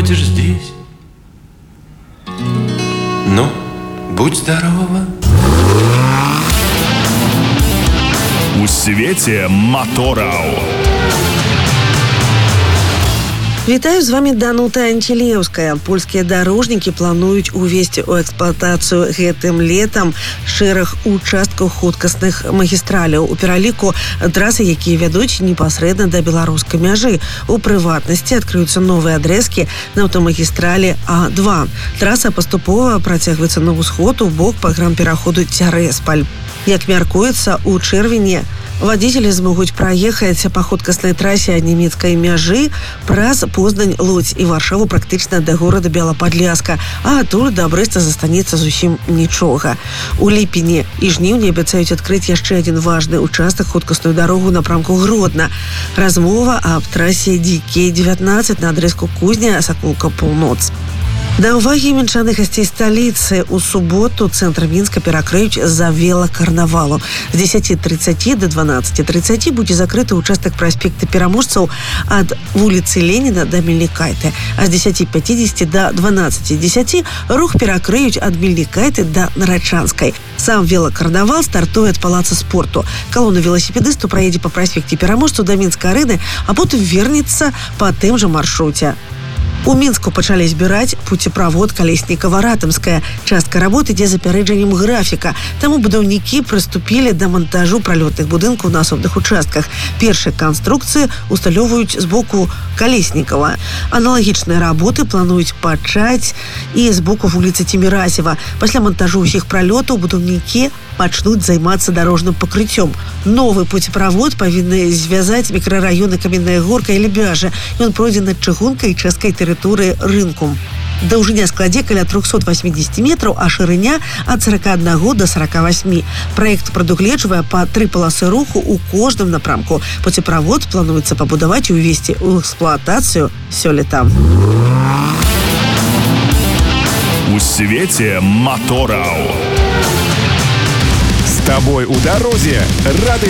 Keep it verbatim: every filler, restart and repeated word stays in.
бродишь здесь. Ну, будь здорова. У свете мотораў. Вітаю, з вами Данута Антилеўская. Польскія дарожнікі плануюць увесці ў эксплуатацыю гэтым летам шэраг участкаў хуткасных магістраляў. У пераліку трасы, якія вядуць непасрэдна да беларускай мяжы. У прыватнасці адкрыюцца новыя адрэзкі на аўтамагістралі А два. Траса паступова працягваецца на ўсход у бок пагранпераходу Цярэспаль. Як мяркуецца, у чэрвені вадзіцелі змогуць праехаць па хуткаснай трасе ад нямецкай мяжы праз Познань, Лодзь і Варшаву практычна да горада Бела-Падляска, а адтуль да Брэста застанецца зусім нічога. У ліпені і жніўні абяцаюць адкрыць яшчэ адзін важны участак хуткасную дарогу напрамку Гродна. Размова аб трасе Ді Кей дзевятнаццаць на адрэзку Кузня, Сакулка, Паўноц. Да ўвагі мінчан і гасцей сталіцы, у суботу цэнтр Мінска перакрыюць з-за велакарнавалу. З дзесяці трыццаці да дванаццаці трыццаці будзе закрыты ўчастак праспекта Пераможцаў ад вуліцы Леніна да Мельнікайты, а з дзесяці пяцідзесяці да дванаццаці дзесяці рух перакрыюць ад Мельнікайты да Нарачанскай. Сам велакарнавал стартуе ад палаца спорту. Калона веласіпедысту праедзе па праспекце Пераможцаў да Мінска-арэны, а потым вернецца па тым жа маршруце. У Мінску пачалі збіраць пуцеправод Калеснікава-Ратамская. Частка работы ідзе з апярэджаннем графіка, таму будаўнікі прыступілі да мантажу пралётных будынкаў на асобных участках. Першыя канструкцыі усталёўваюць з боку Калеснікава. Аналагічныя работы плануюць пачаць і з боку вуліцы Ціміразева. Пасля мантажу ўсіх пралётаў будаўнікі пачнуць займацца дарожным пакрыццём. Новы пуцеправод павінны звязаць мікрараёны Каменная Горка і Лебяжа. Ён пройдзе над чыгункай і часткай тэрыторыі рынку. Даўжыня складзе каля трохсот васьмідзесят метраў, а шырыня ад сорока аднаго да сорока восьми. Праект прадугледжвае па тры паласы руху ў кожным напрамку. Пуцеправод плануецца пабудаваць і увесці ў эксплуатацыю сёлета. У свете мотораў. С тобой у дорозе радио